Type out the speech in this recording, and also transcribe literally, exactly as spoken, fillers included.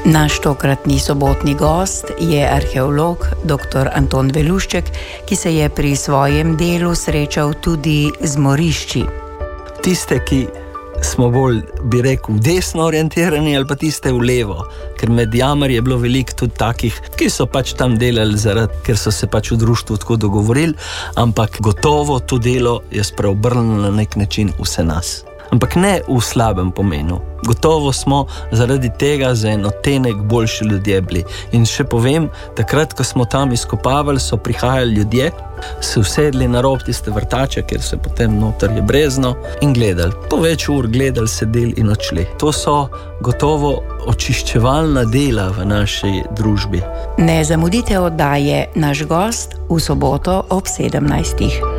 Naš tokratni sobotni gost je arheolog doktor Anton Velušček, ki se je pri svojem delu srečal tudi z morišči. Tiste, ki smo bolj, bi rekel, desno orientirani ali pa tiste v levo, ker med jamarji je bilo veliko tudi takih, ki so pač tam delali zaradi, ker so se pač v društvu tako dogovorili, ampak gotovo to delo je spreobrnilo na nek način vse nas. Ampak ne v slabem pomenu. Gotovo smo zaradi tega za en odtenek boljši ljudje bili. In še povem, takrat, ko smo tam izkopavali, so prihajali ljudje, se usedli na rob tiste vrtače, kjer se potem noter je brezno, in gledali. Po več ur gledali, sedeli in odšli. To so gotovo očiščevalna dela v naši družbi. Ne zamudite oddaje Naš gost v soboto ob sedemnajstih.